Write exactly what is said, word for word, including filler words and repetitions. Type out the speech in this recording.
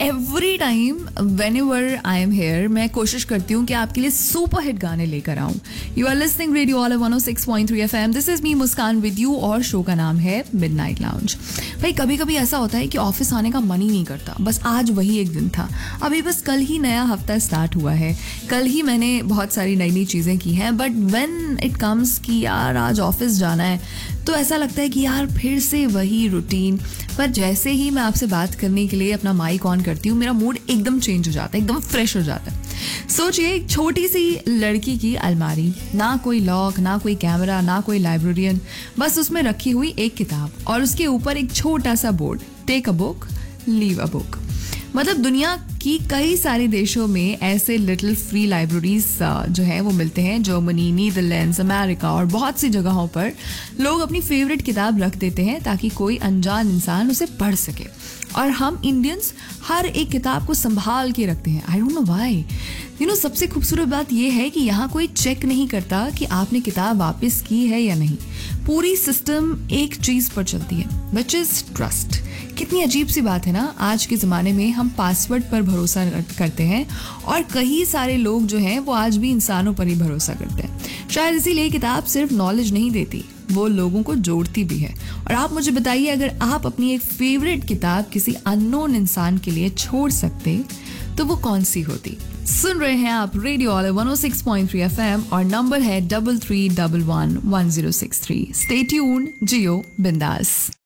Every time when ever I am here मैं कोशिश करती हूँ कि आपके लिए सुपर हिट गाने लेकर आऊँ. You are listening radio all one O six point three F M. This is me Muskan with you और शो का नाम है मिडनाइट लाउंज. भाई कभी कभी ऐसा होता है कि ऑफिस आने का मन ही नहीं करता. बस आज वही एक दिन था. अभी बस कल ही नया हफ्ता स्टार्ट हुआ है. कल ही मैंने बहुत सारी नई नई चीज़ें की हैं. बट व्हेन इट कम्स कि यार आज ऑफिस जाना है तो ऐसा लगता है कि यार फिर से वही रूटीन. पर जैसे ही मैं आपसे बात करने के लिए अपना माइक ऑन करती हूँ मेरा मूड एकदम चेंज हो जाता है, एकदम फ्रेश हो जाता है. सोचिए एक छोटी सी लड़की की अलमारी, ना कोई लॉक, ना कोई कैमरा, ना कोई लाइब्रेरियन, बस उसमें रखी हुई एक किताब और उसके ऊपर एक छोटा सा board, take a book leave a book. मतलब दुनिया की कई सारे देशों में ऐसे लिटिल फ्री लाइब्रेरीज जो है वो मिलते हैं. जर्मनी, नीदरलैंड्स, अमेरिका और बहुत सी जगहों पर लोग अपनी फेवरेट किताब रख देते हैं ताकि कोई अनजान इंसान उसे पढ़ सके. और हम इंडियंस हर एक किताब को संभाल के रखते हैं. I don't know why. You know सबसे खूबसूरत बात यह है कि यहाँ कोई चेक नहीं करता कि आपने किताब वापस की है या नहीं. पूरी सिस्टम एक चीज पर चलती है, विच इज ट्रस्ट. कितनी अजीब सी बात है ना. आज के ज़माने में हम पासवर्ड पर भरोसा करते हैं और कई सारे लोग जो हैं वो आज भी इंसानों पर ही भरोसा करते हैं. शायद इसीलिए किताब सिर्फ नॉलेज नहीं देती, वो लोगों को जोड़ती भी है. और आप मुझे बताइए, अगर आप अपनी एक फेवरेट किताब किसी अननोन इंसान के लिए छोड़ सकते तो वो कौन सी होती. सुन रहे हैं आप रेडियो ऑल वन ओ six point three F M और नंबर है double three double one one zero six three. Stay tuned, जियो बिंदास.